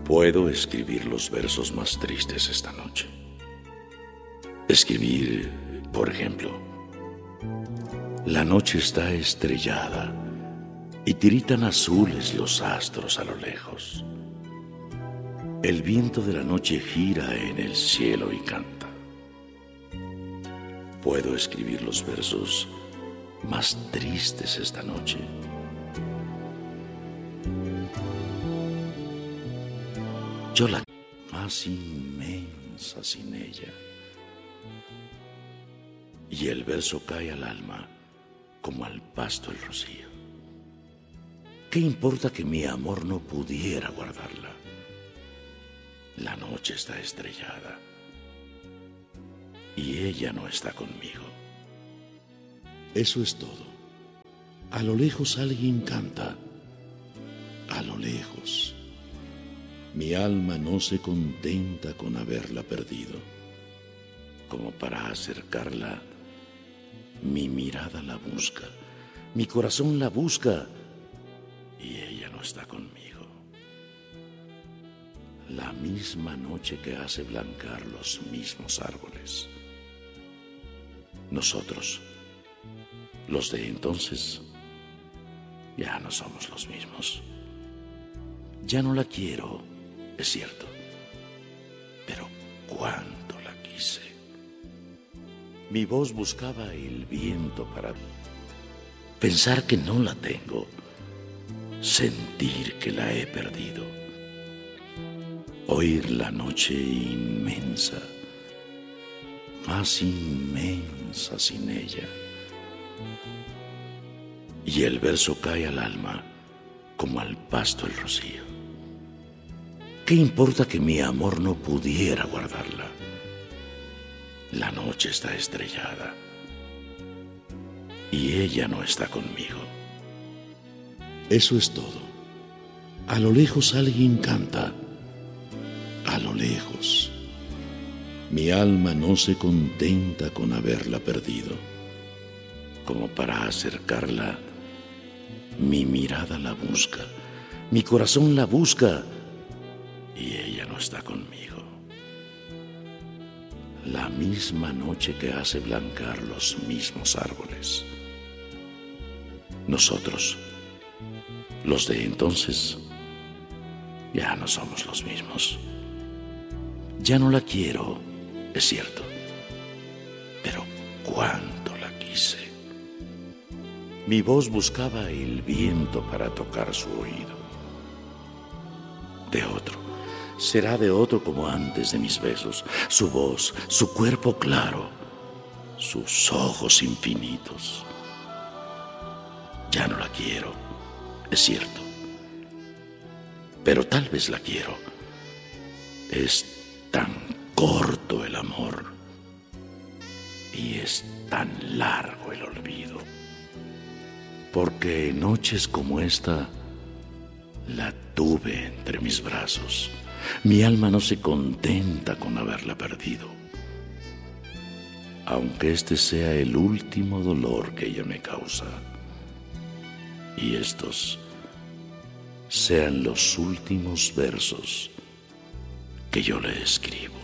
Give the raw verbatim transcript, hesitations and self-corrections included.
Puedo escribir los versos más tristes esta noche. Escribir, por ejemplo: la noche está estrellada y tiritan azules los astros a lo lejos. El viento de la noche gira en el cielo y canta. Puedo escribir los versos más tristes esta noche. Yo la más inmensa sin ella. Y el verso cae al alma como al pasto el rocío. ¿Qué importa que mi amor no pudiera guardarla? La noche está estrellada y ella no está conmigo. Eso es todo. A lo lejos alguien canta. A lo lejos. Mi alma no se contenta con haberla perdido. Como para acercarla, mi mirada la busca, mi corazón la busca y ella no está conmigo. La misma noche que hace blancar los mismos árboles. Nosotros, los de entonces, ya no somos los mismos. Ya no la quiero, es cierto, pero cuánto la quise. Mi voz buscaba el viento para pensar que no la tengo, sentir que la he perdido, oír la noche inmensa, más inmensa sin ella. Y el verso cae al alma como al pasto el rocío. ¿Qué importa que mi amor no pudiera guardarla? La noche está estrellada y ella no está conmigo. Eso es todo. A lo lejos alguien canta. A lo lejos. Mi alma no se contenta con haberla perdido. Como para acercarla, mi mirada la busca, mi corazón la busca y ella no está conmigo. La misma noche que hace blancar los mismos árboles. Nosotros, los de entonces, ya no somos los mismos. Ya no la quiero, es cierto, pero cuánto la quise. Mi voz buscaba el viento para tocar su oído. De otro. Será de otro como antes de mis besos, su voz, su cuerpo claro, sus ojos infinitos. Ya no la quiero, es cierto, pero tal vez la quiero. Es tan corto el amor y es tan largo el olvido, porque en noches como esta la tuve entre mis brazos. Mi alma no se contenta con haberla perdido, aunque este sea el último dolor que ella me causa y estos sean los últimos versos que yo le escribo.